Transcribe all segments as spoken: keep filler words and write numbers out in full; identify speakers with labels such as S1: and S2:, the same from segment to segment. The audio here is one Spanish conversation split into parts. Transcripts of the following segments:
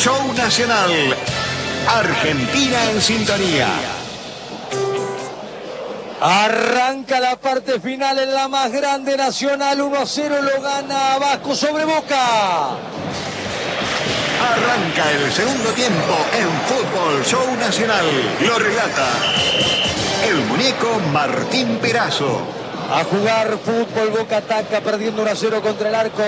S1: Show Nacional. Argentina en sintonía.
S2: Arranca la parte final en la más grande. Nacional uno a cero lo gana Vasco sobre Boca.
S1: Arranca el segundo tiempo en Fútbol Show Nacional. Lo relata el muñeco Martín Perazo.
S2: A jugar fútbol, Boca ataca perdiendo uno a cero contra el arco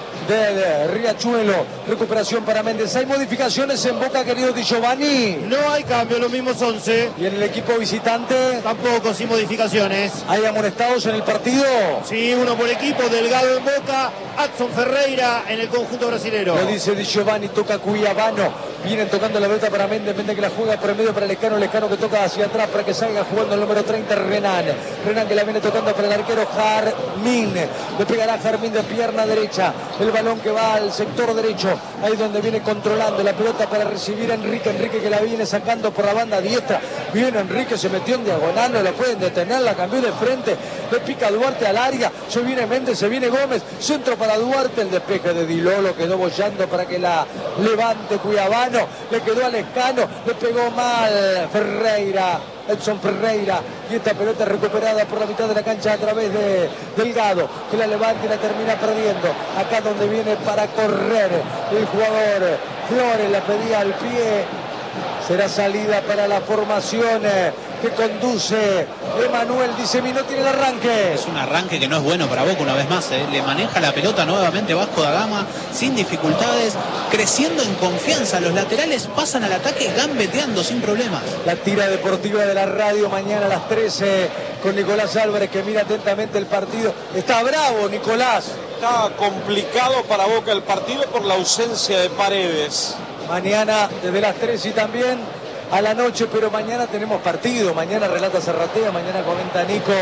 S2: del Riachuelo. Recuperación para Méndez. ¿Hay modificaciones en Boca, querido Di Giovanni?
S3: No hay cambio, los mismos once.
S2: ¿Y en el equipo visitante?
S3: Tampoco, sin modificaciones.
S2: ¿Hay amonestados en el partido?
S3: Sí, uno por equipo. Delgado en Boca, Adson Ferreira en el conjunto brasilero.
S2: Lo dice Di Giovanni, toca Cuiabano. Vienen tocando la pelota para Méndez, Méndez que la juega por el medio para Lescano, Lescano que toca hacia atrás para que salga jugando el número treinta, Renan. Renan que la viene tocando para el arquero Jarmín. Le pegará Jarmín de pierna derecha. El balón que va al sector derecho. Ahí donde viene controlando la pelota para recibir a Enrique. Enrique que la viene sacando por la banda diestra. Viene Enrique, se metió en diagonal, no la pueden detener, la cambió de frente. Le pica Duarte al área. Se viene Méndez, se viene Gómez. Centro para Duarte. El despeje de Di Lolo quedó bollando para que la levante Cuiabano. Le quedó a Lescano, le pegó mal Ferreira, Edson Ferreira, y esta pelota recuperada por la mitad de la cancha a través de Delgado, que la levanta y la termina perdiendo. Acá donde viene para correr el jugador Flores, la pedía al pie. Será salida para la formación que conduce Emanuel. Dice, mi no tiene el arranque.
S4: Es un arranque que no es bueno para Boca una vez más. ¿eh? Le maneja la pelota nuevamente Vasco da Gama sin dificultades, creciendo en confianza. Los laterales pasan al ataque gambeteando sin problemas.
S2: La tira deportiva de la radio mañana a las trece con Nicolás Álvarez, que mira atentamente el partido. Está bravo Nicolás.
S5: Está complicado para Boca el partido por la ausencia de Paredes.
S2: Mañana desde las tres y también a la noche, pero mañana tenemos partido. Mañana relata Zarratea, mañana comenta Nico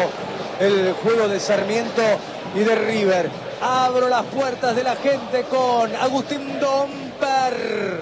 S2: el juego de Sarmiento y de River. Abro las puertas de la gente con Agustín Domper.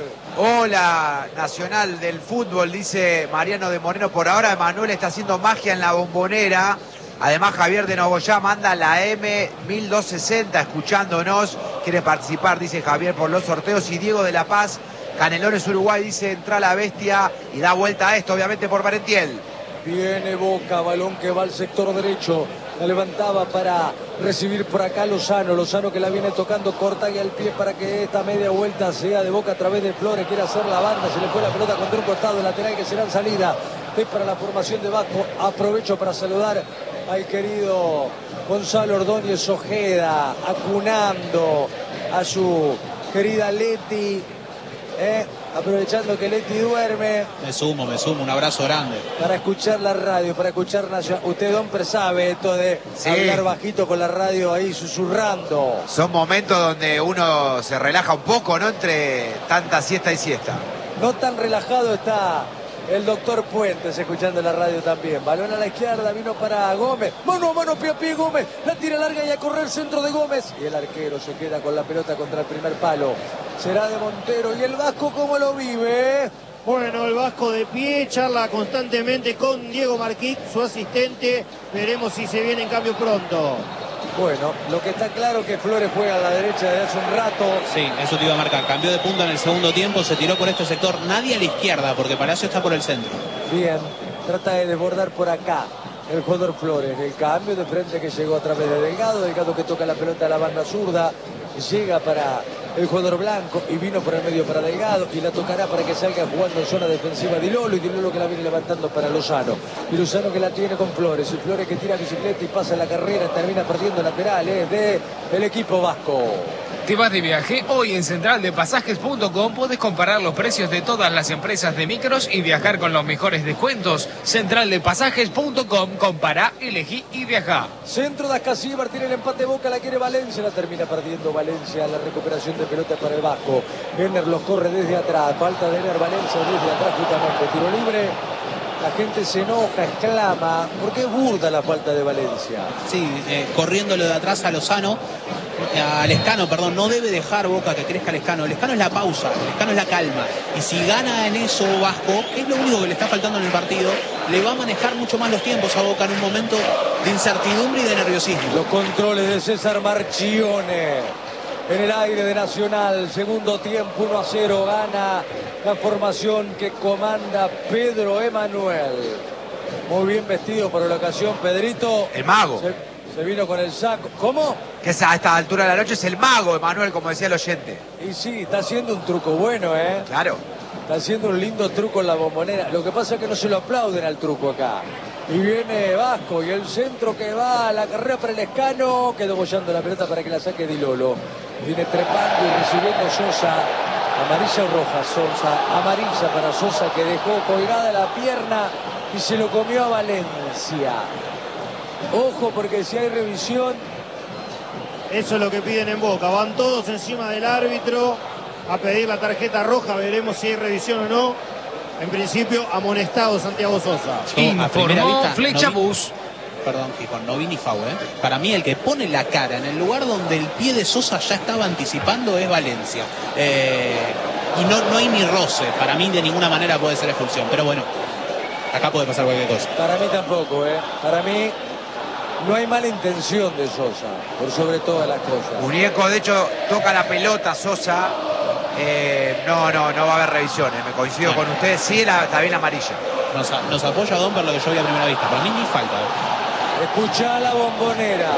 S6: Hola, Nacional del Fútbol, dice Mariano de Moreno. Por ahora Emanuel está haciendo magia en la Bombonera. Además, Javier de Nogoyá manda la M mil doscientos sesenta escuchándonos. Quiere participar, dice Javier, por los sorteos. Y Diego de La Paz, Canelones, Uruguay, dice, entra la bestia y da vuelta a esto, obviamente, por Parentiel.
S2: Viene Boca, balón que va al sector derecho. La levantaba para recibir por acá Lozano. Lozano que la viene tocando corta y al pie para que esta media vuelta sea de Boca a través de Flores. Quiere hacer la banda, se le fue la pelota contra un costado lateral que será en salida. Es para la formación de Vasco. Aprovecho para saludar al querido Gonzalo Ordóñez Ojeda, acunando a su querida Leti. Eh, aprovechando que Leti duerme.
S4: Me sumo, me sumo, un abrazo grande.
S2: Para escuchar la radio, para escuchar Nacional. Usted, Domper, sabe esto de sí. Hablar bajito con la radio ahí susurrando.
S6: Son momentos donde uno se relaja un poco, ¿no? Entre tanta siesta y siesta.
S2: No tan relajado está el doctor Puentes escuchando la radio también. Balón a la izquierda, vino para Gómez. Mano a mano, pie a pie Gómez. La tira larga y a correr centro de Gómez. Y el arquero se queda con la pelota contra el primer palo. Será de Montero. ¿Y el Vasco cómo lo vive?
S3: Bueno, el Vasco de pie, charla constantemente con Diego Marquich, su asistente. Veremos si se viene en cambio pronto.
S2: Bueno, lo que está claro es que Flores juega a la derecha desde hace un rato.
S4: Sí, eso te iba a marcar. Cambió de punta en el segundo tiempo, se tiró por este sector. Nadie a la izquierda, porque Palacio está por el centro.
S2: Bien, trata de desbordar por acá el jugador Flores. El cambio de frente que llegó a través de Delgado. Delgado que toca la pelota a la banda zurda. Llega para el jugador blanco y vino por el medio para Delgado y la tocará para que salga jugando en zona defensiva Di Lolo, y Di Lolo que la viene levantando para Lozano. Y Lozano que la tiene con Flores. Y Flores que tira bicicleta y pasa la carrera, termina perdiendo laterales de el equipo vasco.
S7: ¿Te vas de viaje? Hoy en central de pasajes punto com puedes comparar los precios de todas las empresas de micros y viajar con los mejores descuentos. central de pasajes punto com, compara, elegí y viaja.
S2: Centro de Ascasíbar, tiene el empate Boca, la quiere Valencia, la termina perdiendo Valencia. La recuperación de pelota para el Vasco. Ener los corre desde atrás, falta de Ener Valencia desde atrás justamente, tiro libre. La gente se enoja, exclama, porque es burda la falta de Valencia.
S4: Sí, eh, corriéndolo de atrás a Lozano, a Lescano, perdón, no debe dejar Boca que crezca Lescano. Lescano es la pausa, Lescano es la calma. Y si gana en eso Vasco, que es lo único que le está faltando en el partido, le va a manejar mucho más los tiempos a Boca en un momento de incertidumbre y de nerviosismo.
S2: Los controles de César Marchione. en el aire de Nacional. Segundo tiempo, uno a cero. Gana la formación que comanda Pedro Emanuel. Muy bien vestido por la ocasión, Pedrito.
S6: El mago.
S2: Se, se vino con el saco. ¿Cómo?
S6: Que a esta altura de la noche es el mago, Emanuel, como decía el oyente.
S2: Y sí, está haciendo un truco bueno, ¿eh?
S6: Claro.
S2: Está haciendo un lindo truco en la Bombonera. Lo que pasa es que no se lo aplauden al truco acá. Y viene Vasco y el centro que va a la carrera para el Escano. Quedó bollando la pelota para que la saque Di Lolo. Viene trepando y recibiendo Sosa. Amarilla o roja, Sosa. Amarilla para Sosa, que dejó colgada la pierna y se lo comió a Valencia. Ojo, porque si hay revisión...
S3: Eso es lo que piden en Boca. Van todos encima del árbitro a pedir la tarjeta roja. Veremos si hay revisión o no. En principio, amonestado Santiago Sosa.
S4: Yo, a primera
S7: Informó
S4: vista,
S7: Flecha
S4: no vi-
S7: Bus.
S4: Perdón, Gijón, no vi ni foul, ¿eh? Para mí el que pone la cara en el lugar donde el pie de Sosa ya estaba anticipando es Valencia. Eh, y no, no hay ni roce. Para mí de ninguna manera puede ser expulsión. Pero bueno, acá puede pasar cualquier cosa.
S2: Para mí tampoco, ¿eh? Para mí no hay mala intención de Sosa, por sobre todas las cosas.
S6: Muñeco, de hecho, toca la pelota Sosa. Eh, no, no, no va a haber revisiones. Me coincido
S4: Bueno.
S6: con ustedes. Sí, la, está bien amarilla.
S4: Nos, nos apoya Don por lo que yo vi a primera vista. Para mí ni falta. ¿eh?
S2: Escuchá la Bombonera.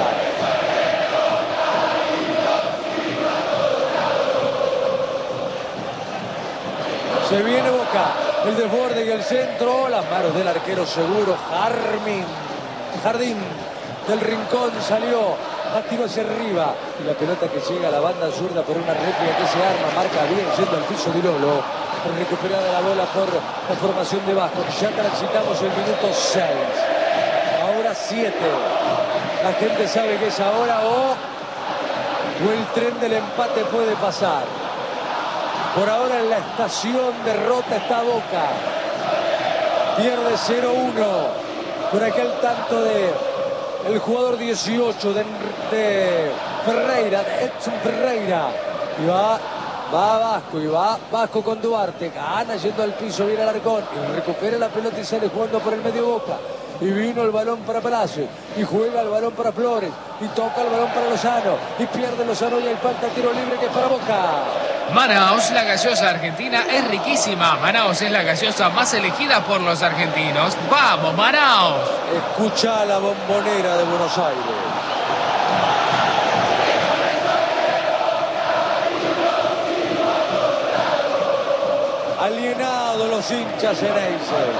S2: Se viene Boca. El desborde y el centro. Las manos del arquero seguro. Jarmín. Jardín del Rincón salió. Va tiro hacia arriba. Y la pelota que llega a la banda zurda por una réplica que se arma. Marca bien yendo al piso Di Lolo. Recuperada la bola por la formación de Vasco. Ya transitamos el minuto seis. Ahora siete. La gente sabe que es ahora o, o el tren del empate puede pasar. Por ahora en la estación derrota está Boca. Pierde cero uno. Por aquel tanto de el jugador dieciocho de, de Ferreira, de Edson Ferreira. Y va, va Vasco y va Vasco con Duarte. Gana yendo al piso, viene Alarcón. Y recupera la pelota y sale jugando por el medio Boca. Y vino el balón para Palacio. Y juega el balón para Flores. Y toca el balón para Lozano. Y pierde Lozano y hay falta, tiro libre que es para Boca.
S7: Manaos, la gaseosa argentina, es riquísima. Manaos es la gaseosa más elegida por los argentinos. ¡Vamos, Manaos!
S2: Escucha la Bombonera de Buenos Aires. Alienados los hinchas ceneices,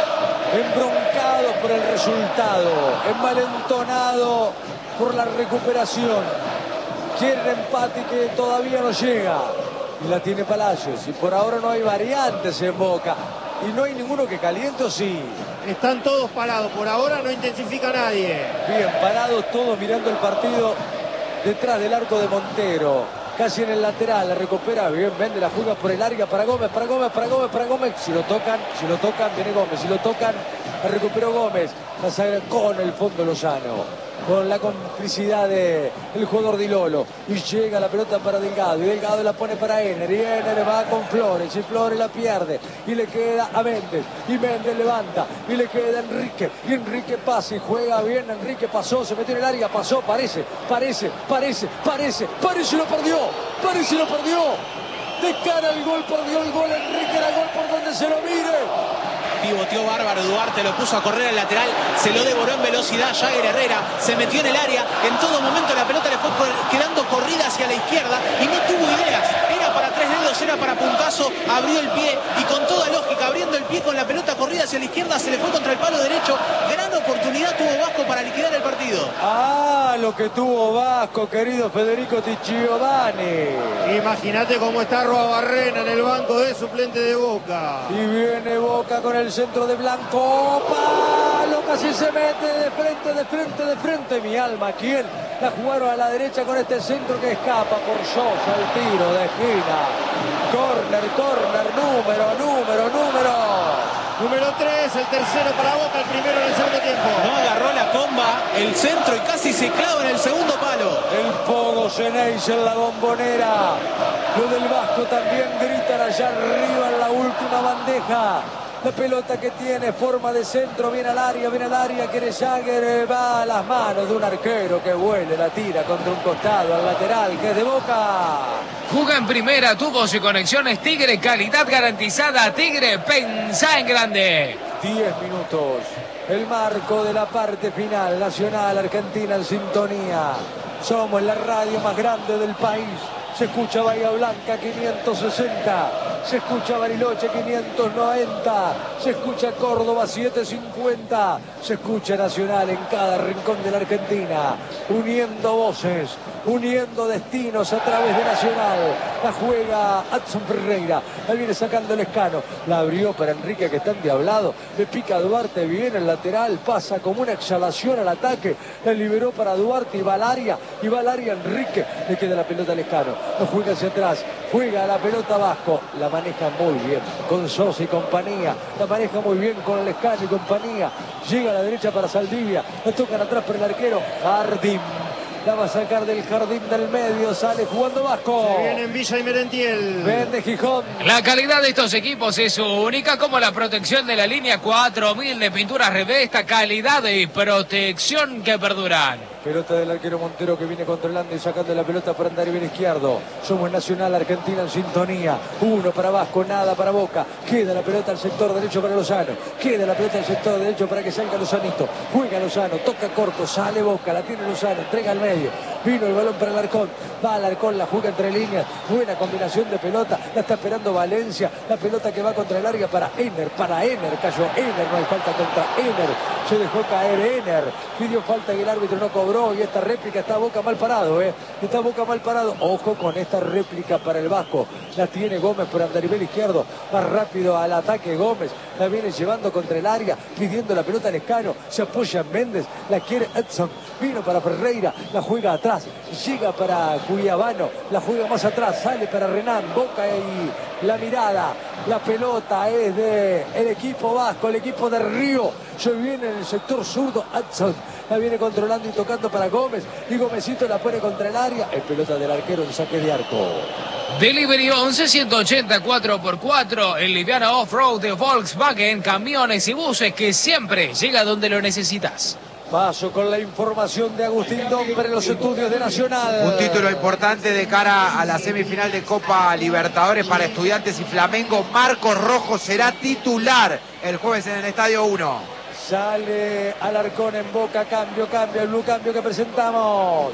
S2: embroncados por el resultado, envalentonados por la recuperación. Quieren empate que todavía no llega. Y la tiene Palacios. Y por ahora no hay variantes en Boca. Y no hay ninguno que caliente, ¿o sí?
S3: Están todos parados. Por ahora no intensifica nadie.
S2: Bien, parados todos mirando el partido detrás del arco de Montero. Casi en el lateral, la recupera bien, vende la juega por el área para Gómez, para Gómez, para Gómez, para Gómez. Si lo tocan, si lo tocan, viene Gómez. Si lo tocan, la recuperó Gómez. La saca con el fondo Lozano. Con la complicidad del jugador Di Lolo. Y llega la pelota para Delgado. Y Delgado la pone para Ener. Y Ener va con Flores. Y Flores la pierde. Y le queda a Méndez. Y Méndez levanta. Y le queda a Enrique. Y Enrique pasa y juega bien. Enrique pasó, se metió en el área. Pasó, parece, parece, parece, parece. Parece y lo perdió. Parece y lo perdió. De cara al gol, perdió el gol. Enrique era gol por donde se lo mire.
S4: Pivoteó bárbaro Duarte, lo puso a correr al lateral, se lo devoró en velocidad Jagger Herrera, se metió en el área, en todo momento la pelota le fue quedando corrida hacia la izquierda y no tuvo ideas, era para tres dedos, era para puntazo, abrió el pie y con toda lógica, abriendo el pie con la pelota corrida hacia la izquierda, se le fue contra el palo derecho, gran oportunidad tuvo Vasco para liquidar el partido.
S2: Ah, lo que tuvo Vasco, querido Federico Ticciovani.
S3: Imagínate cómo está Roabarrena en el banco de suplente de Boca.
S2: Y viene Boca con el centro de Blanco. Palo, casi se mete de frente, de frente, de frente. Mi alma, ¿quién? La jugaron a la derecha con este centro que escapa por Sosa, el tiro de esquina. Corner, corner, número, número, número.
S3: Número tres, el tercero para Boca, el primero en el segundo tiempo.
S4: No agarró la comba, el centro y casi se clava en el segundo palo.
S2: El Pogo Ceneice en la Bombonera. Lo del Vasco también gritan allá arriba en la última bandeja. La pelota que tiene forma de centro, viene al área, viene al área, quiere Jagger, va a las manos de un arquero que huele, la tira contra un costado, al lateral, que es de Boca.
S7: Juega en primera, tubos y conexiones Tigre, calidad garantizada. Tigre, pensá en grande.
S2: diez minutos, el marco de la parte final, Nacional, Argentina en sintonía. Somos la radio más grande del país. Se escucha Bahía Blanca quinientos sesenta, se escucha Bariloche quinientos noventa, se escucha Córdoba setecientos cincuenta, se escucha Nacional en cada rincón de la Argentina, uniendo voces, uniendo destinos a través de Nacional. La juega Adson Ferreira, la viene sacando el Escano, la abrió para Enrique que está endiablado, le pica a Duarte, viene el lateral, pasa como una exhalación al ataque, la liberó para Duarte y Valaria, y Valaria Enrique, le queda la pelota al Escano. No juega hacia atrás, juega la pelota Vasco, la maneja muy bien con Sosa y compañía, la maneja muy bien con Lescano y compañía, llega a la derecha para Saldivia, la tocan atrás por el arquero Jardín, la va a sacar del jardín del medio, sale jugando Vasco.
S3: Se viene en Villa y Merentiel.
S2: Vende Gijón.
S7: La calidad de estos equipos es única, como la protección de la línea cuatro mil de pinturas Revesta, calidad y protección que perduran.
S2: Pelota del arquero Montero que viene controlando y sacando la pelota por andar bien izquierdo. Somos Nacional, Argentina en sintonía. Uno para Vasco, nada para Boca. Queda la pelota al sector derecho para Lozano. Queda la pelota al sector derecho para que salga Lozanito. Juega Lozano, toca corto, sale Boca, la tiene Lozano, entrega al medio. Vino el balón para el Arcón. Va al Arcón, la juega entre líneas. Buena combinación de pelota. La está esperando Valencia. La pelota que va contra el área para Ener. Para Ener. Cayó Ener. No hay falta contra Ener. Se dejó caer Ener. Pidió falta y el árbitro no cobró. Y esta réplica está Boca mal parado, ¿eh? Está Boca mal parado. Ojo con esta réplica para el Vasco. La tiene Gómez por andarivel izquierdo. Más rápido al ataque Gómez. La viene llevando contra el área. Pidiendo la pelota al Escano. Se apoya en Méndez. La quiere Edson. Vino para Ferreira. La juega atrás. Llega para Cuyabano. La juega más atrás. Sale para Renan. Boca y la mirada. La pelota es de el equipo Vasco. El equipo de Río. Se viene en el sector zurdo. Edson. La viene controlando y tocando para Gómez. Y Gómezito la pone contra el área. Es pelota del arquero en saque de arco.
S7: Delivery once ciento ochenta cuatro por cuatro. El liviano off-road de Volkswagen. Camiones y buses que siempre llega donde lo necesitas.
S2: Paso con la información de Agustín Domper en los estudios de Nacional.
S6: Un título importante de cara a la semifinal de Copa Libertadores para Estudiantes y Flamengo. Marcos Rojo será titular el jueves en el Estadio uno.
S2: Sale Alarcón en Boca, cambio, cambio, el blue cambio que presentamos.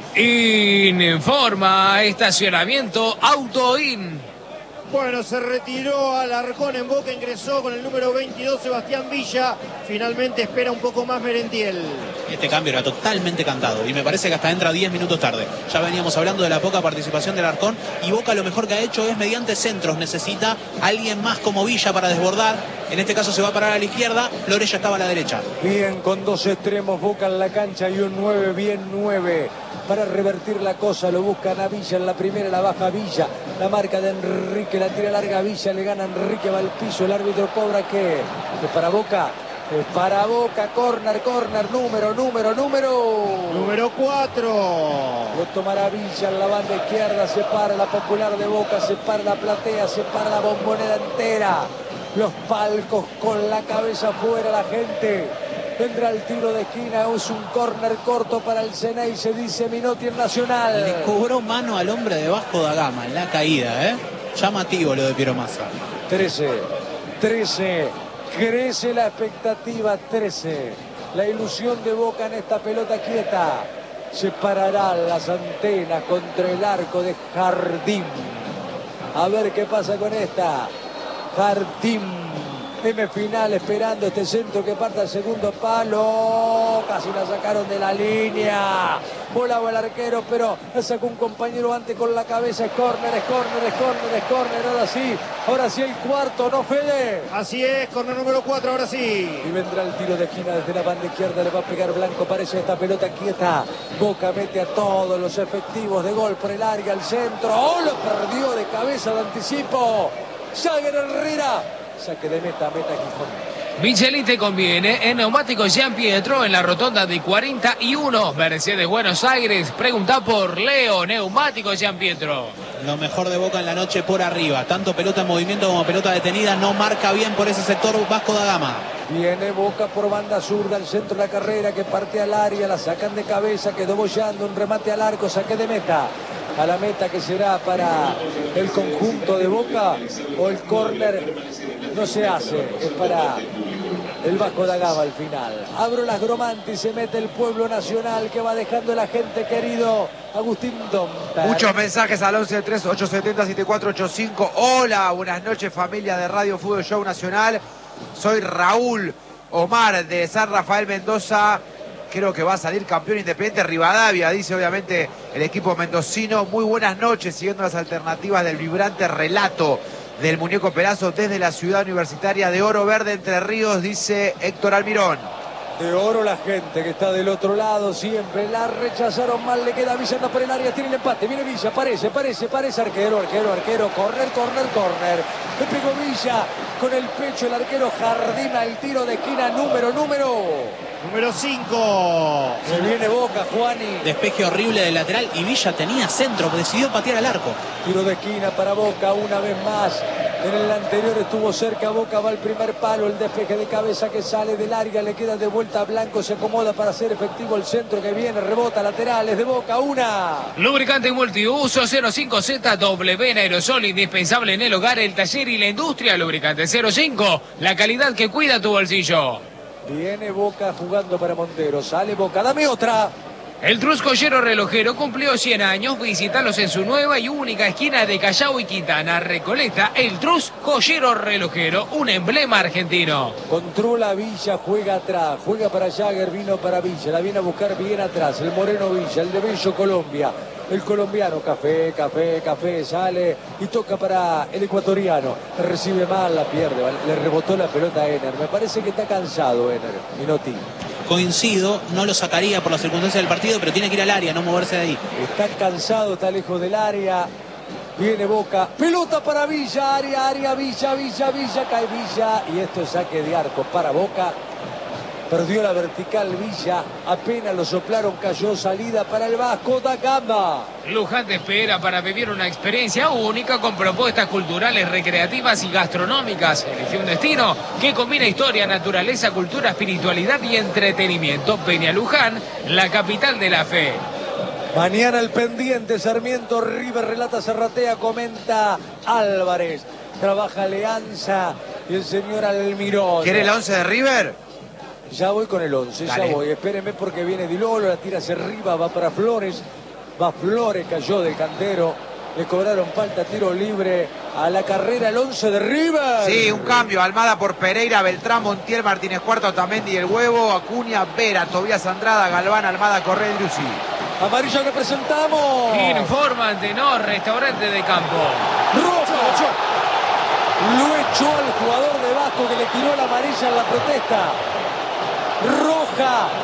S7: Informa estacionamiento Autoin.
S3: Bueno, se retiró Alarcón en Boca, ingresó con el número veintidós Sebastián Villa. Finalmente espera un poco más Merentiel.
S4: Este cambio era totalmente cantado y me parece que hasta entra diez minutos tarde. Ya veníamos hablando de la poca participación del Alarcón y Boca lo mejor que ha hecho es mediante centros. Necesita alguien más como Villa para desbordar. En este caso se va a parar a la izquierda, Lorella estaba a la derecha.
S2: Bien, con dos extremos, Boca en la cancha y un nueve, bien nueve. Para revertir la cosa, lo buscan a Villa en la primera, la baja Villa. La marca de Enrique, la tira larga Villa, le gana Enrique, va al piso, el árbitro cobra que es para Boca. Es para Boca, corner, corner, número, número, número.
S3: Número cuatro.
S2: Lo tomará Villa en la banda izquierda, se para la Popular de Boca, se para la platea, se para la Bombonera entera. Los palcos con la cabeza afuera, la gente. Vendrá el tiro de esquina, es un córner corto para el Sena y se dice Minotti en Nacional.
S4: Le cobró mano al hombre de Vasco da Gama en la caída, ¿eh? Llamativo lo de Piero Massa.
S2: trece, trece, crece la expectativa, trece. La ilusión de Boca en esta pelota quieta. Se pararán las antenas contra el arco de Jardín. A ver qué pasa con esta. Jardín. M final esperando este centro que parta al segundo palo. Casi la sacaron de la línea. Volaba el arquero, pero la sacó un compañero antes con la cabeza. Es córner, es córner, es córner, es córner. Ahora sí, ahora sí el cuarto, ¿no, Fede?
S3: Así es, córner número cuatro, ahora sí.
S2: Y vendrá el tiro de esquina desde la banda izquierda. Le va a pegar Blanco, parece esta pelota quieta. Boca mete a todos los efectivos de gol por el área, al centro. ¡Oh, lo perdió de cabeza de anticipo! Jagger Herrera. Saque de meta, meta Gijón.
S7: Michelin te conviene en Neumáticos Gian Pietro en la rotonda de cuarenta y uno, Mercedes Buenos Aires. Pregunta por Leo, Neumáticos Gian Pietro.
S4: Lo mejor de Boca en la noche por arriba. Tanto pelota en movimiento como pelota detenida. No marca bien por ese sector Vasco da Gama.
S2: Viene Boca por banda zurda, el centro de la carrera que parte al área, la sacan de cabeza, quedó bollando, un remate al arco, saque de meta. A la meta que será para el conjunto de Boca, o el córner no se hace, es para el Vasco da Gama al final. Abro las Gromanti, se mete el pueblo nacional que va dejando la gente querido Agustín Domper.
S6: Muchos mensajes al once tres ocho siete cero siete cuatro ocho cinco. Hola, buenas noches familia de Radio Fútbol Show Nacional. Soy Raúl Omar de San Rafael Mendoza. Creo que va a salir campeón Independiente Rivadavia, dice obviamente el equipo mendocino. Muy buenas noches, siguiendo las alternativas del vibrante relato del Muñeco Perazo desde la ciudad universitaria de Oro Verde, Entre Ríos, dice Héctor Almirón.
S2: De oro la gente que está del otro lado siempre. La rechazaron mal, le queda Villa, anda por el área, tiene el empate. Viene Villa, parece, parece, parece. Arquero, arquero, arquero. Corner, corner, corner. Le pegó Villa con el pecho el arquero Jardina. El tiro de esquina número, número.
S3: Número cinco.
S2: Se viene Boca, Juani.
S4: Despeje horrible del lateral y Villa tenía centro, decidió patear al arco.
S2: Tiro de esquina para Boca una vez más. En el anterior estuvo cerca Boca, va al primer palo, el despeje de cabeza que sale del área, le queda de vuelta a Blanco, se acomoda para hacer efectivo el centro que viene, rebota laterales de Boca, una.
S7: Lubricante multiuso cero cinco Z W en aerosol, indispensable en el hogar, el taller y la industria. Lubricante cero cinco, la calidad que cuida tu bolsillo.
S2: Viene Boca jugando para Montero, sale Boca, dame otra.
S7: El Trus Joyero Relojero cumplió cien años. Visítalos en su nueva y única esquina de Callao y Quintana, Recoleta. El Trus Joyero Relojero, un emblema argentino.
S2: Controla Villa, juega atrás, juega para Jagger, vino para Villa, la viene a buscar bien atrás, el Moreno Villa, el de Bello Colombia, el colombiano, café, café, café, sale y toca para el ecuatoriano, recibe mal, la pierde, le rebotó la pelota a Ener, me parece que está cansado Ener, Minotti.
S4: Coincido, no lo sacaría por las circunstancias del partido, pero tiene que ir al área, no moverse de ahí.
S2: Está cansado, está lejos del área. Viene Boca, pelota para Villa, área, área, Villa, Villa, Villa, cae Villa. Y esto es saque de arco para Boca. Perdió la vertical Villa, apenas lo soplaron, cayó, salida para el Vasco da Gama.
S7: Luján te espera para vivir una experiencia única con propuestas culturales, recreativas y gastronómicas. Elige un destino que combina historia, naturaleza, cultura, espiritualidad y entretenimiento. Peña Luján, la capital de la fe.
S2: Mañana el pendiente, Sarmiento, River, relata Serratea, comenta Álvarez. Trabaja Alianza y el señor Almirón.
S6: ¿Quiere el once de River?
S2: Ya voy con el once,
S6: Dale.
S2: ya voy. Espérenme porque viene Di Lolo, la tira hacia arriba, va para Flores. Va Flores, cayó del cantero. Le cobraron falta, tiro libre a la carrera, el once de River.
S6: Sí, un cambio. Almada por Pereira, Beltrán, Montiel, Martínez Cuarto, Otamendi, El Huevo, Acuña, Vera, Tobías Andrada, Galván, Almada, Correa y Lucy.
S2: Amarilla que presentamos.
S7: Informan de no restaurante de campo.
S2: Roja. Lo echó al jugador de Vasco que le tiró la amarilla en la protesta. Roja.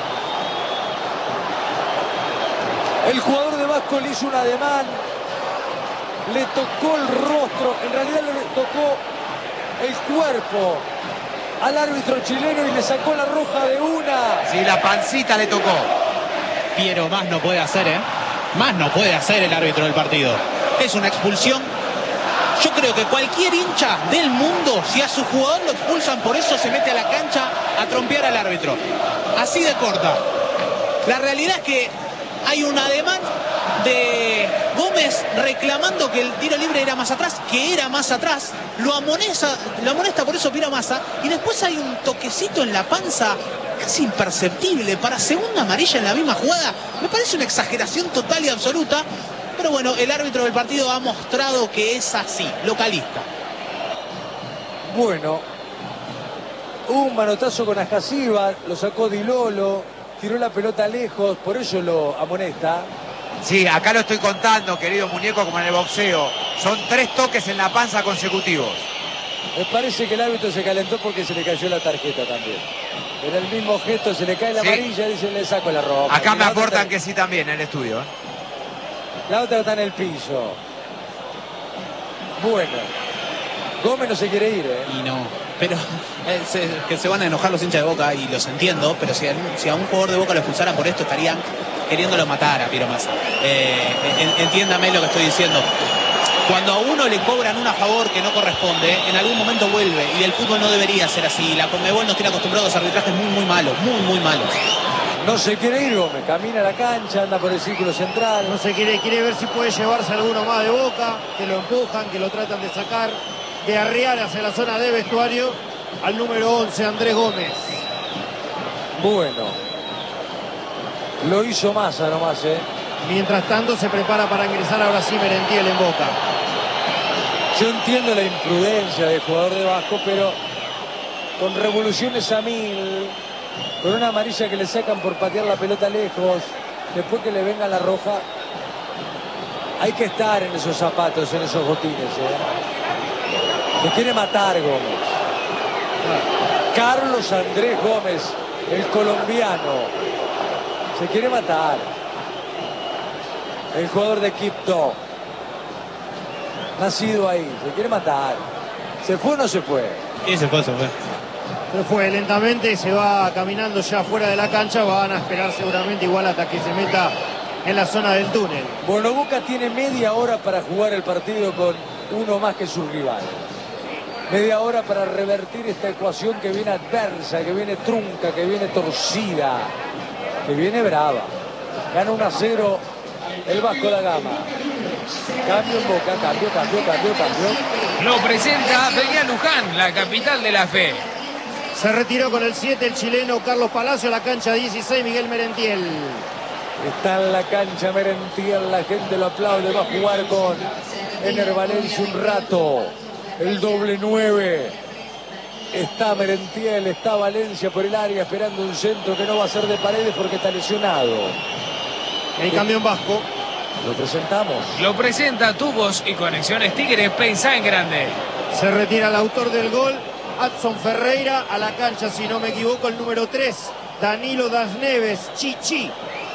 S2: El jugador de Vasco le hizo un ademán, le tocó el rostro, en realidad le tocó el cuerpo al árbitro chileno y le sacó la roja de una.
S6: Sí, la pancita le tocó.
S4: Piero, más no puede hacer, ¿eh? Más no puede hacer el árbitro del partido. Es una expulsión. Yo creo que cualquier hincha del mundo, si a su jugador lo expulsan por eso, se mete a la cancha a trompear al árbitro. Así de corta. La realidad es que hay un ademán de Gómez reclamando que el tiro libre era más atrás, que era más atrás. Lo amonesta, lo amonesta por eso Piero Massa. Y después hay un toquecito en la panza casi imperceptible para segunda amarilla en la misma jugada. Me parece una exageración total y absoluta. Pero bueno, el árbitro del partido ha mostrado que es así, localista.
S2: Bueno, un manotazo con Ascasiba, lo sacó Di Lolo, tiró la pelota lejos, por eso lo amonesta.
S6: Sí, acá lo estoy contando, querido muñeco, como en el boxeo. Son tres toques en la panza consecutivos.
S2: Me parece que el árbitro se calentó porque se le cayó la tarjeta también. En el mismo gesto se le cae la
S6: Sí.
S2: amarilla, dice le saco la roja.
S6: Acá
S2: Y
S6: me
S2: la otra
S6: aportan
S2: está-
S6: que sí también en el estudio. ¿eh?
S2: La otra está en el piso. Bueno, Gómez no se quiere ir, ¿eh?
S4: Y no. Pero eh, se, que se van a enojar los hinchas de Boca y los entiendo, pero si a, si a un jugador de Boca lo expulsaran por esto estarían queriéndolo matar a Piero Massa. Eh, en, entiéndame lo que estoy diciendo. Cuando a uno le cobran un a favor que no corresponde, en algún momento vuelve, y el fútbol no debería ser así. La Conmebol nos tiene acostumbrados a arbitrajes muy, muy malos, muy, muy malos.
S2: No se quiere ir Gómez, camina a la cancha, anda por el círculo central.
S3: No se quiere, quiere ver si puede llevarse alguno más de Boca, que lo empujan, que lo tratan de sacar, de arrear hacia la zona de vestuario al número once, Andrés Gómez.
S2: Bueno, lo hizo Massa nomás, ¿eh?
S3: Mientras tanto se prepara para ingresar ahora sí Merentiel en Boca.
S2: Yo entiendo la imprudencia del jugador de Vasco, pero con revoluciones a mil, con una amarilla que le sacan por patear la pelota lejos, después que le venga la roja, hay que estar en esos zapatos, en esos botines, ¿eh? Lo quiere matar Gómez. Carlos Andrés Gómez, el colombiano, se quiere matar. El jugador de Quibdó, nacido ahí, se quiere matar. ¿Se fue o no se fue?
S4: Sí, se fue, se fue.
S3: Se fue lentamente, se va caminando ya fuera de la cancha. Van a esperar seguramente igual hasta que se meta en la zona del túnel.
S2: Bueno, Boca tiene media hora para jugar el partido con uno más que su rival. Media hora para revertir esta ecuación que viene adversa, que viene trunca, que viene torcida, que viene brava. Gana uno a cero el Vasco da Gama. Cambio en Boca, cambio, cambio, cambio, cambio.
S7: Lo presenta Peña Luján, la capital de la fe.
S3: Se retiró con el siete el chileno Carlos Palacio, a la cancha dieciséis Miguel Merentiel.
S2: Está en la cancha Merentiel, la gente lo aplaude, va a jugar con Ener Valencia un rato. El doble nueve. Está Merentiel, está Valencia por el área esperando un centro que no va a ser de Paredes porque está lesionado.
S3: El cambio en Vasco.
S2: Lo presentamos.
S7: Lo presenta Tubos y Conexiones Tigre, pensá en grande.
S3: Se retira el autor del gol, Adson Ferreira, a la cancha, si no me equivoco, el número tres, Danilo Das Neves, Chichi.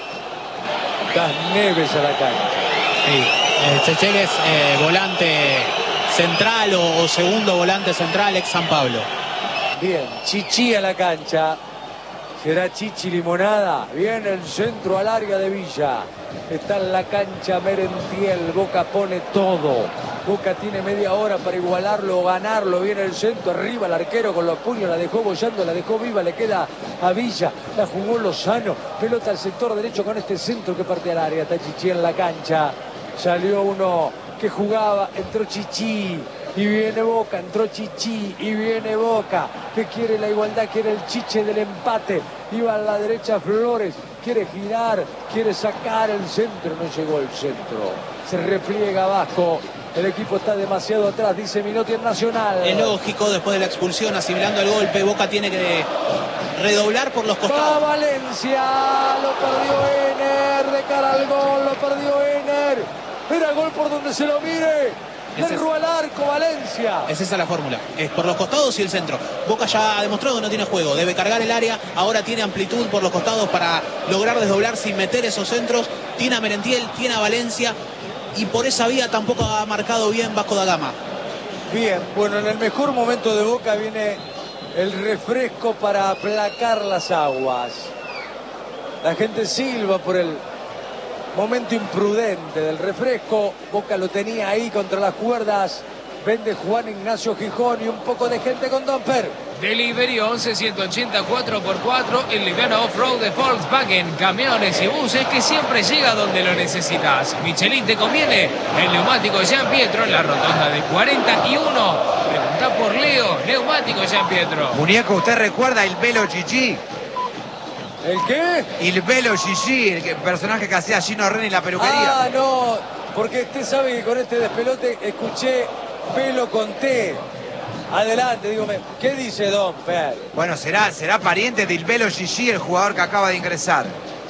S2: Das Neves a la cancha.
S4: Sí, eh, Chechel es eh, volante central o, o segundo volante central, ex San Pablo.
S2: Bien, Chichi a la cancha. Será Chichi Limonada. Viene el centro al área de Villa. Está en la cancha Merentiel. Boca pone todo. Boca tiene media hora para igualarlo o ganarlo. Viene el centro arriba. El arquero con los puños la dejó bollando, la dejó viva. Le queda a Villa. La jugó Lozano. Pelota al sector derecho con este centro que parte al área. Está Chichi en la cancha. Salió uno que jugaba. Entró Chichi. Y viene Boca, entró Chichi, y viene Boca, que quiere la igualdad, quiere el chiche del empate. Iba a la derecha Flores, quiere girar, quiere sacar el centro, no llegó el centro. Se repliega Vasco, el equipo está demasiado atrás, dice Minotti en Nacional.
S4: Es lógico, después de la expulsión, asimilando el golpe, Boca tiene que redoblar por los costados.
S2: Va Valencia, lo perdió Ener, de cara al gol, lo perdió Ener. Era gol por donde se lo mire. Derro al arco, Valencia.
S4: Es esa la fórmula. Es por los costados y el centro. Boca ya ha demostrado que no tiene juego. Debe cargar el área. Ahora tiene amplitud por los costados para lograr desdoblar sin meter esos centros. Tiene a Merentiel, tiene a Valencia. Y por esa vía tampoco ha marcado bien Vasco da Gama.
S2: Bien, bueno, en el mejor momento de Boca viene el refresco para aplacar las aguas. La gente silba por el momento imprudente del refresco. Boca lo tenía ahí contra las cuerdas. Vende Juan Ignacio Gijón y un poco de gente con Domper.
S7: Delivery once ciento ochenta cuatro por cuatro, el liviano off-road de Volkswagen, camiones y buses que siempre llega donde lo necesitas. Michelin te conviene. El neumático Gian Pietro en la rotonda de cuarenta y uno. Pregunta por Leo, neumático Gian Pietro.
S6: Muñeco, ¿usted recuerda el Velo Chichi?
S2: ¿El qué?
S6: El Velo Chichi, el personaje que hacía Gino Reni en la peluquería.
S2: Ah, no, porque usted sabe que con este despelote escuché Pelo con T. Adelante, digo, ¿qué dice Don Per?
S6: Bueno, será, será pariente del Velo Chichi, el jugador que acaba de ingresar.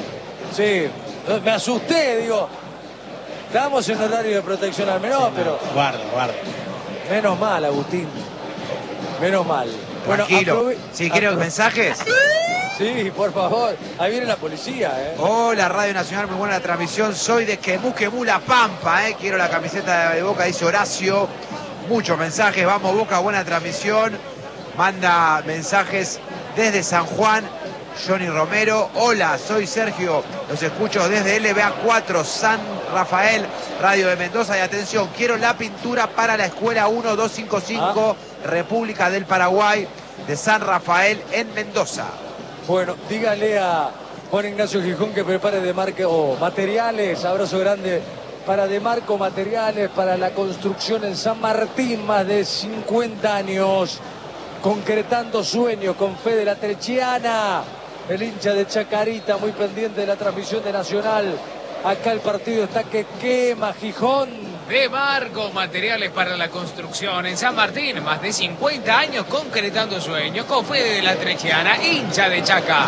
S2: Sí, me asusté, digo. Estamos en horario de protección al menor, pero...
S4: Guarda, guarda.
S2: Menos mal, Agustín. Menos mal.
S6: Tranquilo.
S2: Bueno,
S6: si quieren mensajes.
S2: Sí, por favor. Ahí viene la policía, ¿eh?
S6: Hola, Radio Nacional, muy buena la transmisión. Soy de Quemú, Quemú, La Pampa, ¿eh? Quiero la camiseta de Boca, dice Horacio. Muchos mensajes, vamos Boca, buena transmisión. manda mensajes desde San Juan. Johnny Romero, hola, soy Sergio, los escucho desde L B A cuatro, San Rafael, Radio de Mendoza. Y atención, quiero la pintura para la escuela uno dos cinco cinco, ah. República del Paraguay, de San Rafael en Mendoza.
S2: Bueno, dígale a Juan Ignacio Gijón que prepare de marca o oh, materiales. Abrazo grande para De Marco Materiales, para la construcción en San Martín, más de cincuenta años, concretando sueños con fe de la Trechiana. El hincha de Chacarita, muy pendiente de la transmisión de Nacional. Acá el partido está que quema, Gijón.
S7: De Marco Materiales para la construcción en San Martín, más de cincuenta años concretando sueños con fe de la Trechiana, hincha de Chaca.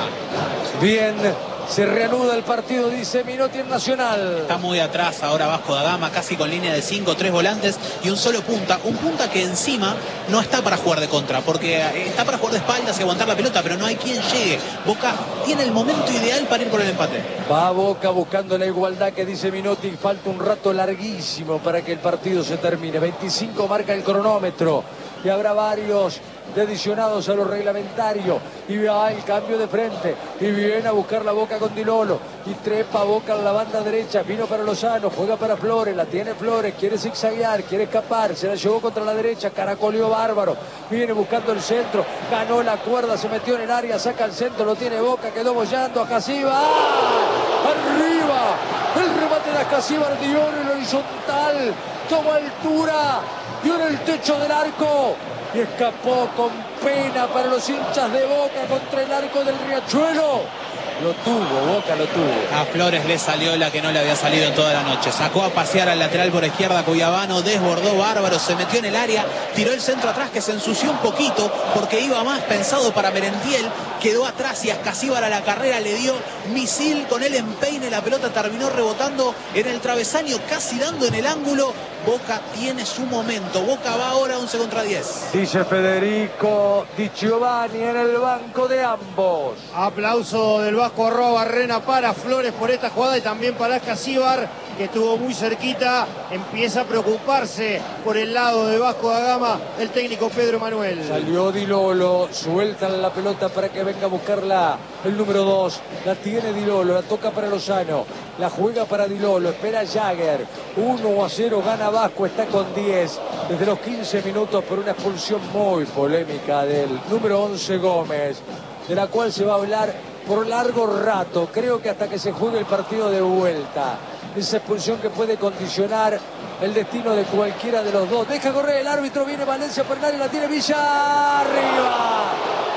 S2: Bien, se reanuda el partido, dice Minotti en Nacional.
S4: Está muy atrás ahora Vasco da Gama, casi con línea de cinco, tres volantes y un solo punta. Un punta que encima no está para jugar de contra, porque está para jugar de espaldas y aguantar la pelota, pero no hay quien llegue. Boca tiene el momento ideal para ir por el empate.
S2: Va Boca buscando la igualdad, que dice Minotti. Falta un rato larguísimo para que el partido se termine. veinticinco marca el cronómetro y habrá varios adicionados a lo reglamentario. Y va el cambio de frente y viene a buscar la Boca con Di Lolo y trepa Boca en la banda derecha. Vino para Lozano, juega para Flores, la tiene Flores, quiere zigzaguear, quiere escapar, se la llevó contra la derecha, caracoleó bárbaro, viene buscando el centro, ganó la cuerda, se metió en el área, saca el centro, lo tiene Boca, quedó bollando a Casíbar. ¡Ah! Arriba el remate de Acasíbar, dio en el horizontal, tomó altura, dio en el techo del arco y escapó con pena para los hinchas de Boca contra el arco del Riachuelo. Lo tuvo, Boca lo tuvo.
S4: A Flores le salió la que no le había salido en toda la noche. Sacó a pasear al lateral por izquierda Cuyabano, desbordó bárbaro, se metió en el área, tiró el centro atrás que se ensució un poquito porque iba más pensado para Merentiel. Quedó atrás y Ascasíbar a la carrera le dio misil con el empeine. La pelota terminó rebotando en el travesaño, casi dando en el ángulo. Boca tiene su momento. Boca va ahora once contra diez.
S2: Dice Federico Di Giovanni en el banco de ambos.
S3: Aplauso del Vasco Arroba Barrena para Flores por esta jugada y también para Ascasíbar, que estuvo muy cerquita. Empieza a preocuparse por el lado de Vasco da Gama el técnico Pedro Manuel.
S2: Salió Di Lolo, sueltan la pelota para que venga a buscarla el número dos. La tiene Di Lolo, la toca para Lozano, la juega para Di Lolo, espera Jagger. uno a cero gana Vasco, está con diez desde los quince minutos por una expulsión muy polémica del número once Gómez, de la cual se va a hablar por largo rato, creo que hasta que se juegue el partido de vuelta. Esa expulsión que puede condicionar el destino de cualquiera de los dos. Deja correr el árbitro, viene Valencia por el área, la tiene Villa, arriba,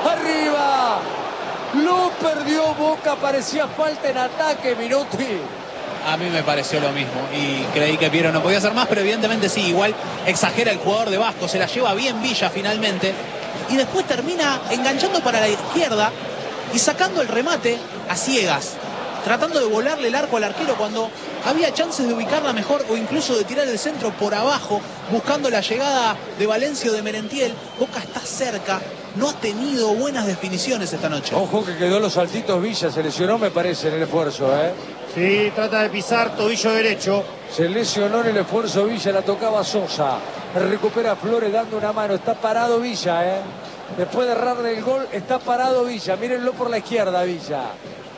S2: arriba. Lo perdió Boca, parecía falta en ataque, Minotti.
S4: A mí me pareció lo mismo y creí que Piero no podía hacer más, pero evidentemente sí, igual exagera el jugador de Vasco, se la lleva bien Villa finalmente y después termina enganchando para la izquierda y sacando el remate a ciegas, tratando de volarle el arco al arquero cuando había chances de ubicarla mejor o incluso de tirar el centro por abajo, buscando la llegada de Valencia o de Merentiel. Boca está cerca, no ha tenido buenas definiciones esta noche.
S2: Ojo que quedó los saltitos Villa, se lesionó me parece en el esfuerzo, ¿eh?
S3: Sí, trata de pisar tobillo derecho.
S2: Se lesionó en el esfuerzo Villa, la tocaba Sosa. Recupera Flores dando una mano, está parado Villa, ¿eh? Después de errarle el gol, está parado Villa. Mírenlo por la izquierda, Villa.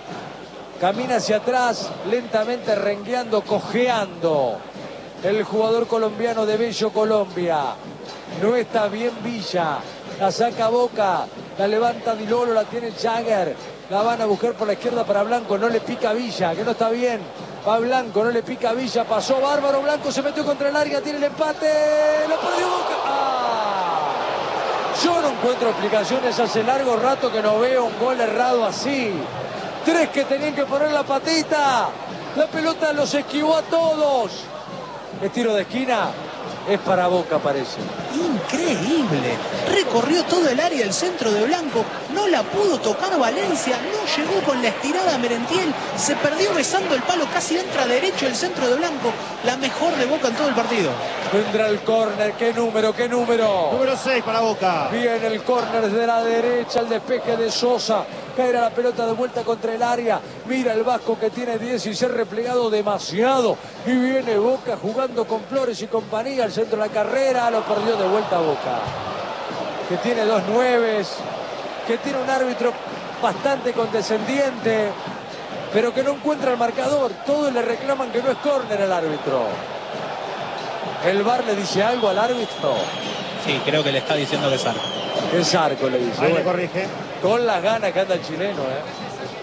S2: Camina hacia atrás, lentamente rengueando, cojeando. El jugador colombiano de Bello Colombia. No está bien Villa. La saca Boca, la levanta Di Lolo, la tiene Jagger. La van a buscar por la izquierda para Blanco, no le pica Villa, que no está bien. Va Blanco, no le pica Villa, pasó bárbaro, Blanco se metió contra el área, tiene el empate. Lo perdió Boca. ¡Ah! Yo no encuentro explicaciones, hace largo rato que no veo un gol errado así. Tres que tenían que poner la patita. La pelota los esquivó a todos. El tiro de esquina es para Boca, parece.
S4: Increíble. Recorrió todo el área del centro de Blanco. No la pudo tocar Valencia. No llegó con la estirada a Merentiel. Se perdió besando el palo. Casi entra derecho el centro de Blanco. La mejor de Boca en todo el partido.
S2: Vendrá el córner. ¿Qué número? ¿Qué número?
S3: Número seis para Boca.
S2: Viene el córner desde la derecha. El despeje de Sosa. Caerá la pelota de vuelta contra el área. Mira el Vasco que tiene diez y se ha replegado demasiado. Y viene Boca jugando con Flores y compañía. El centro de la carrera. Lo perdió de vuelta Boca. que tiene dos nueves, que tiene un árbitro bastante condescendiente, pero que no encuentra el marcador. Todos le reclaman que no es córner al árbitro. ¿El V A R le dice algo al árbitro?
S4: Sí, creo que le está diciendo que es arco.
S2: Es arco, le dice.
S3: Ahí
S2: Bueno,
S3: le corrige.
S2: con las ganas que anda el chileno, ¿eh?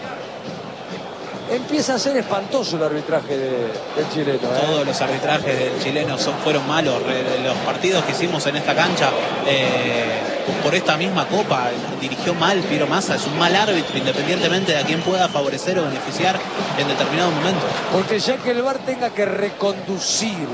S2: Empieza a ser espantoso el arbitraje de, del chileno, ¿eh?
S4: Todos los arbitrajes del chileno son, fueron malos. Re- Los partidos que hicimos en esta cancha, eh, por esta misma copa, dirigió mal Piero Massa. Es un mal árbitro, independientemente de a quién pueda favorecer o beneficiar en determinado momento.
S2: Porque ya que el V A R tenga que reconducir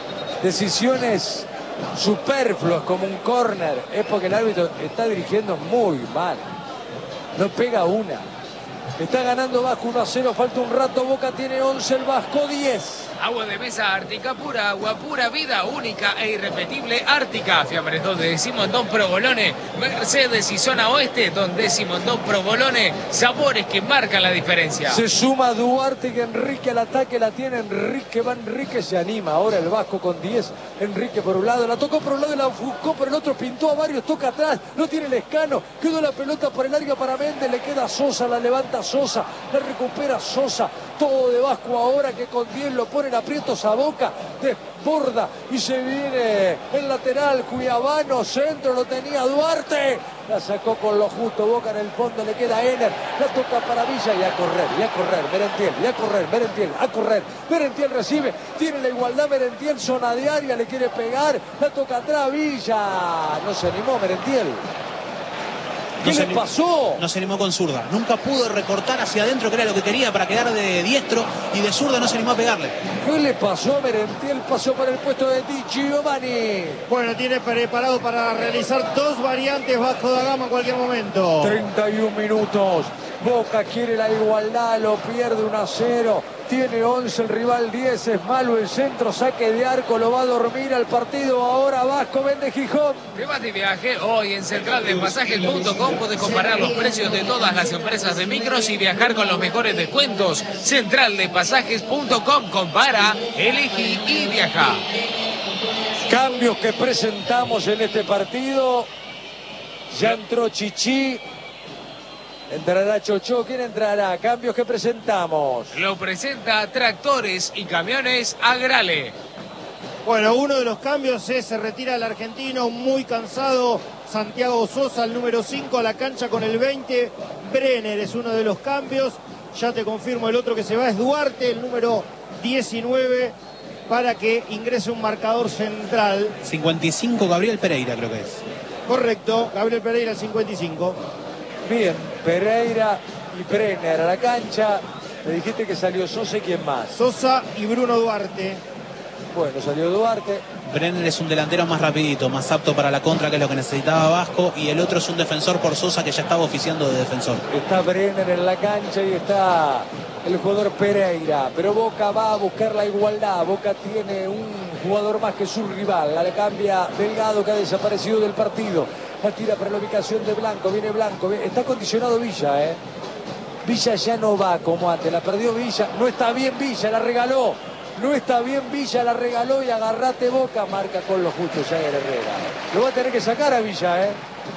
S2: decisiones superfluas como un córner, es porque el árbitro está dirigiendo muy mal. No pega una. Está ganando Vasco uno a cero, falta un rato, Boca tiene once, el Vasco diez.
S7: Agua de mesa Ártica pura, agua pura, vida única e irrepetible Ártica. Fiambres donde decimos Don Provolone, Mercedes y zona oeste, donde decimos Don Provolone, sabores que marcan la diferencia.
S2: Se suma Duarte y Enrique al ataque, la tiene Enrique, va Enrique, se anima. Ahora el Vasco con diez, Enrique por un lado, la tocó por un lado y la buscó por el otro, pintó a varios, toca atrás, no tiene el Escano, quedó la pelota por el área para Méndez, le queda Sosa, la levanta Sosa, la recupera Sosa, todo de Vasco ahora que con diez lo pone en aprietos a Boca, desborda y se viene el lateral Cuiabano, centro lo tenía Duarte, la sacó con lo justo, Boca en el fondo, le queda Ener, la toca para Villa y a correr, y a correr, Merentiel, y a correr, Merentiel, a correr, Merentiel recibe, tiene la igualdad Merentiel, zona de área, le quiere pegar, la toca atrás Villa, no se animó Merentiel. ¿Qué
S4: No
S2: le
S4: se,
S2: pasó?
S4: no se animó con zurda. Nunca pudo recortar hacia adentro, que era lo que quería, para quedar de diestro, y de zurda no se animó a pegarle.
S2: ¿Qué le pasó a Merentiel? Pasó por el puesto de Di Giovanni.
S3: Bueno, tiene preparado para realizar dos variantes Vasco da Gama en cualquier momento.
S2: treinta y un minutos. Boca quiere la igualdad, lo pierde uno a cero. Tiene once, el rival diez, es malo el centro, saque de arco, lo va a dormir al partido. Ahora Vasco vende Gijón.
S7: Te vas de viaje hoy en central de pasajes punto com. Puedes comparar los precios de todas las empresas de micros y viajar con los mejores descuentos. central de pasajes punto com. Compara, elegí y viaja.
S2: Cambios que presentamos en este partido. Ya entró Chichi. Entrará Chocho. ¿Quién entrará? Cambios que presentamos.
S7: Lo presenta Tractores y Camiones Agrale.
S3: Bueno, uno de los cambios es, se retira el argentino muy cansado, Santiago Sosa, el número cinco, a la cancha con el veinte. Brenner es uno de los cambios. Ya te confirmo, el otro que se va es Duarte, el número diecinueve, para que ingrese un marcador central.
S4: cincuenta y cinco Gabriel Pereira, creo que es.
S3: Correcto, Gabriel Pereira, el cincuenta y cinco.
S2: Bien, Pereira y Brenner a la cancha. Me dijiste que salió Sosa y quién más.
S3: Sosa y Bruno Duarte.
S2: Bueno, salió Duarte.
S4: Brenner es un delantero más rapidito, más apto para la contra, que es lo que necesitaba Vasco, y el otro es un defensor por Sosa, que ya estaba oficiando de defensor.
S2: Está Brenner en la cancha y está el jugador Pereira. Pero Boca va a buscar la igualdad. Boca tiene un jugador más que su rival. La le cambia Delgado, que ha desaparecido del partido. La tira para la ubicación de Blanco. Viene Blanco. Está condicionado Villa, ¿eh? Villa ya no va como antes. La perdió Villa. No está bien Villa, la regaló. No está bien Villa, la regaló y agarrate Boca. Marca con lo justo Jagger Herrera. Lo va a tener que sacar a Villa, ¿eh?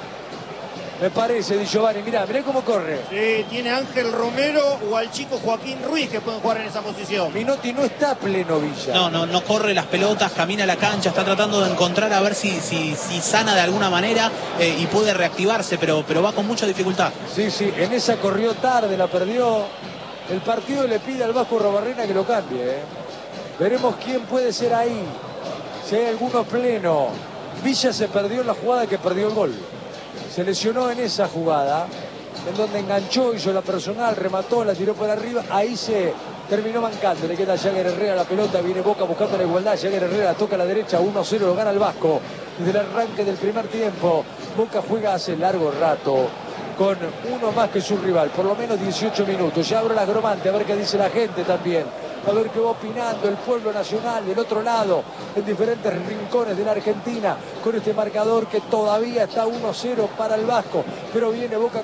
S2: Me parece, Di Giovanni. Mirá, mirá cómo corre.
S3: Sí, tiene Ángel Romero o al chico Joaquín Ruiz que pueden jugar en esa posición.
S2: Minotti no está pleno Villa.
S4: No, no, no corre las pelotas, camina la cancha, está tratando de encontrar a ver si, si, si sana de alguna manera eh, y puede reactivarse, pero, pero va con mucha dificultad.
S2: Sí, sí, en esa corrió tarde, la perdió. El partido le pide al Vasco Robarrena que lo cambie, ¿eh? Veremos quién puede ser ahí. Si hay alguno pleno. Villa se perdió en la jugada que perdió el gol. Se lesionó en esa jugada, en donde enganchó, hizo la personal, remató, la tiró por arriba. Ahí se terminó mancando. Le queda a Jagger Herrera la pelota. Viene Boca buscando la igualdad. Jagger Herrera toca a la derecha. uno a cero lo gana el Vasco. Desde el arranque del primer tiempo. Boca juega hace largo rato con uno más que su rival. Por lo menos dieciocho minutos. Ya abro la gromante a ver qué dice la gente también. A ver qué va opinando el pueblo nacional del otro lado, en diferentes rincones de la Argentina, con este marcador que todavía está uno a cero para el Vasco, pero viene Boca